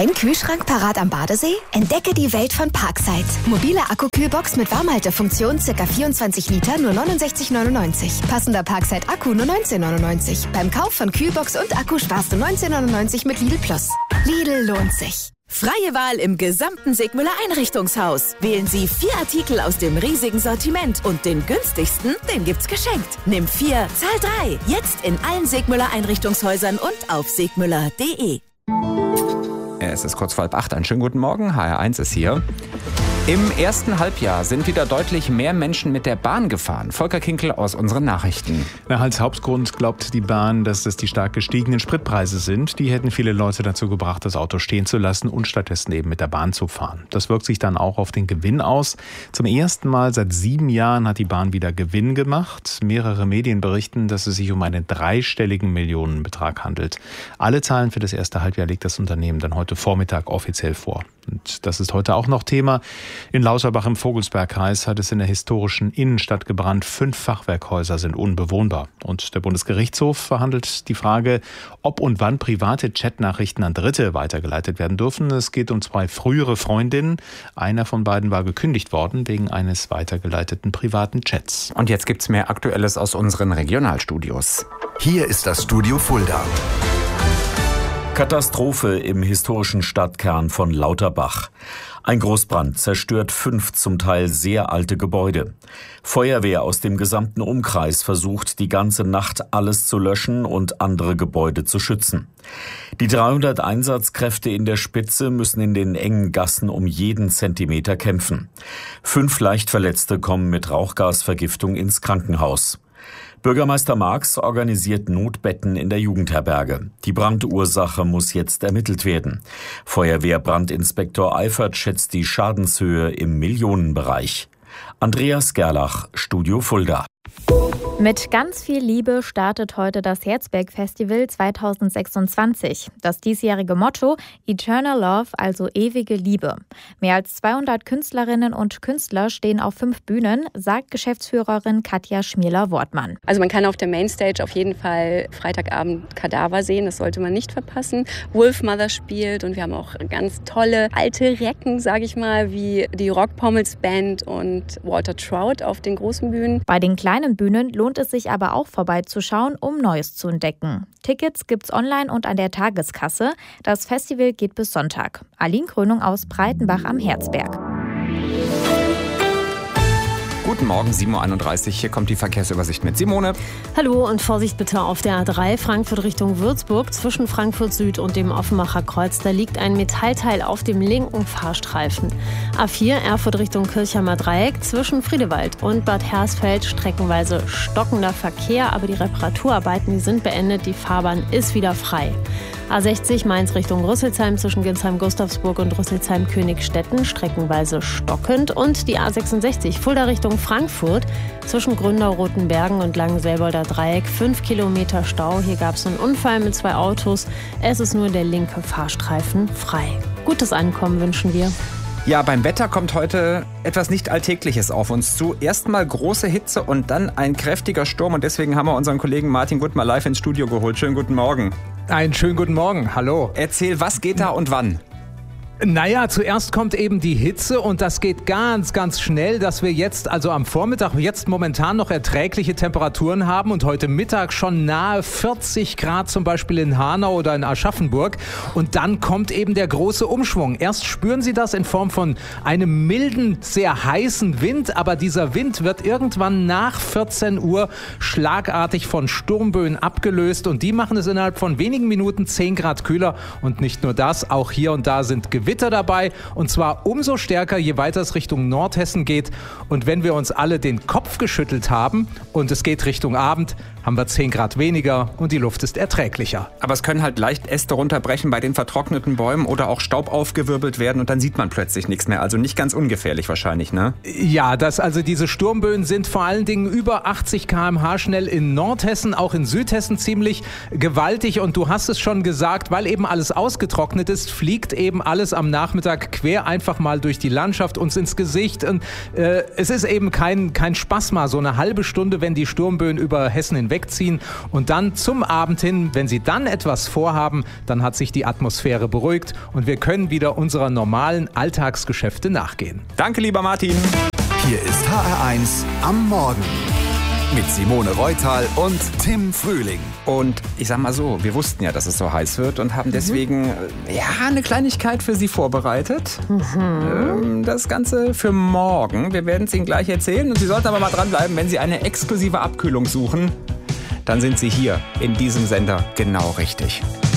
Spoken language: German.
Kein Kühlschrank parat am Badesee? Entdecke die Welt von Parkside. Mobile Akku-Kühlbox mit Warmhaltefunktion, ca. 24 Liter, nur 69,99. Passender Parkside-Akku nur 19,99. Beim Kauf von Kühlbox und Akku sparst du 19,99 mit Lidl Plus. Lidl lohnt sich. Freie Wahl im gesamten Sigmüller Einrichtungshaus. Wählen Sie 4 Artikel aus dem riesigen Sortiment und den günstigsten, den gibt's geschenkt. Nimm 4, zahl 3. Jetzt in allen Sigmüller Einrichtungshäusern und auf sigmüller.de. Es ist kurz vor 7:30. Einen schönen guten Morgen. HR1 ist hier. Im ersten Halbjahr sind wieder deutlich mehr Menschen mit der Bahn gefahren. Volker Kinkel aus unseren Nachrichten. Als Hauptgrund glaubt die Bahn, dass es die stark gestiegenen Spritpreise sind. Die hätten viele Leute dazu gebracht, das Auto stehen zu lassen und stattdessen eben mit der Bahn zu fahren. Das wirkt sich dann auch auf den Gewinn aus. Zum ersten Mal seit 7 Jahren hat die Bahn wieder Gewinn gemacht. Mehrere Medien berichten, dass es sich um einen dreistelligen Millionenbetrag handelt. Alle Zahlen für das erste Halbjahr legt das Unternehmen dann heute Vormittag offiziell vor. Und das ist heute auch noch Thema. In Lauterbach im Vogelsbergkreis hat es in der historischen Innenstadt gebrannt. 5 Fachwerkhäuser sind unbewohnbar. Und der Bundesgerichtshof verhandelt die Frage, ob und wann private Chatnachrichten an Dritte weitergeleitet werden dürfen. Es geht um 2 frühere Freundinnen. Einer von beiden war gekündigt worden wegen eines weitergeleiteten privaten Chats. Und jetzt gibt's mehr Aktuelles aus unseren Regionalstudios. Hier ist das Studio Fulda. Katastrophe im historischen Stadtkern von Lauterbach. Ein Großbrand zerstört 5 zum Teil sehr alte Gebäude. Feuerwehr aus dem gesamten Umkreis versucht die ganze Nacht alles zu löschen und andere Gebäude zu schützen. Die 300 Einsatzkräfte in der Spitze müssen in den engen Gassen um jeden Zentimeter kämpfen. 5 Leichtverletzte kommen mit Rauchgasvergiftung ins Krankenhaus. Bürgermeister Marx organisiert Notbetten in der Jugendherberge. Die Brandursache muss jetzt ermittelt werden. Feuerwehrbrandinspektor Eifert schätzt die Schadenshöhe im Millionenbereich. Andreas Gerlach, Studio Fulda. Mit ganz viel Liebe startet heute das Herzberg-Festival 2026. Das diesjährige Motto Eternal Love, also ewige Liebe. Mehr als 200 Künstlerinnen und Künstler stehen auf 5 Bühnen, sagt Geschäftsführerin Katja Schmierler-Wortmann. Also man kann auf der Mainstage auf jeden Fall Freitagabend Kadaver sehen, das sollte man nicht verpassen. Wolfmother spielt und wir haben auch ganz tolle alte Recken, sage ich mal, wie die Rockpommels Band und Walter Trout auf den großen Bühnen. Bei den kleinen Bühnen lohnt es sich aber auch vorbeizuschauen, um Neues zu entdecken. Tickets gibt's online und an der Tageskasse. Das Festival geht bis Sonntag. Aline Krönung aus Breitenbach am Herzberg. Guten Morgen, 7:31 Uhr. Hier kommt die Verkehrsübersicht mit Simone. Hallo und Vorsicht bitte auf der A3 Frankfurt Richtung Würzburg. Zwischen Frankfurt Süd und dem Offenbacher Kreuz, da liegt ein Metallteil auf dem linken Fahrstreifen. A4 Erfurt Richtung Kirchheimer Dreieck. Zwischen Friedewald und Bad Hersfeld streckenweise stockender Verkehr, aber die Reparaturarbeiten, die sind beendet. Die Fahrbahn ist wieder frei. A60 Mainz Richtung Rüsselsheim zwischen Ginsheim-Gustavsburg und Rüsselsheim-Königstetten streckenweise stockend. Und die A66 Fulda Richtung Frankfurt zwischen Gründau-Rotenbergen und Langenselbolder Dreieck 5 Kilometer Stau. Hier gab es einen Unfall mit 2 Autos. Es ist nur der linke Fahrstreifen frei. Gutes Ankommen wünschen wir. Ja, beim Wetter kommt heute etwas nicht Alltägliches auf uns zu. Erstmal große Hitze und dann ein kräftiger Sturm. Und deswegen haben wir unseren Kollegen Martin Gutt mal live ins Studio geholt. Schönen guten Morgen. Einen schönen guten Morgen, hallo. Erzähl, was geht da und wann? Naja, zuerst kommt eben die Hitze und das geht ganz, ganz schnell, dass wir jetzt, also am Vormittag, jetzt momentan noch erträgliche Temperaturen haben und heute Mittag schon nahe 40 Grad zum Beispiel in Hanau oder in Aschaffenburg. Und dann kommt eben der große Umschwung. Erst spüren Sie das in Form von einem milden, sehr heißen Wind, aber dieser Wind wird irgendwann nach 14 Uhr schlagartig von Sturmböen abgelöst und die machen es innerhalb von wenigen Minuten 10 Grad kühler. Und nicht nur das, auch hier und da sind Gewitter dabei und zwar umso stärker, je weiter es Richtung Nordhessen geht. Und wenn wir uns alle den Kopf geschüttelt haben und es geht Richtung Abend, haben wir 10 Grad weniger und die Luft ist erträglicher. Aber es können halt leicht Äste runterbrechen bei den vertrockneten Bäumen oder auch Staub aufgewirbelt werden und dann sieht man plötzlich nichts mehr. Also nicht ganz ungefährlich wahrscheinlich, ne? Ja, also diese Sturmböen sind vor allen Dingen über 80 km/h schnell in Nordhessen, auch in Südhessen ziemlich gewaltig. Und du hast es schon gesagt, weil eben alles ausgetrocknet ist, fliegt eben alles am Nachmittag quer einfach mal durch die Landschaft uns ins Gesicht. Und es ist eben kein Spaß mal, so eine halbe Stunde, wenn die Sturmböen über Hessen hinweg wegziehen und dann zum Abend hin, wenn Sie dann etwas vorhaben, dann hat sich die Atmosphäre beruhigt und wir können wieder unserer normalen Alltagsgeschäfte nachgehen. Danke, lieber Martin. Hier ist HR1 am Morgen. Mit Simone Reutal und Tim Frühling. Und ich sag mal so, wir wussten ja, dass es so heiß wird und haben deswegen eine Kleinigkeit für Sie vorbereitet. Das Ganze für morgen. Wir werden es Ihnen gleich erzählen und Sie sollten aber mal dranbleiben, wenn Sie eine exklusive Abkühlung suchen, dann sind Sie hier in diesem Sender genau richtig.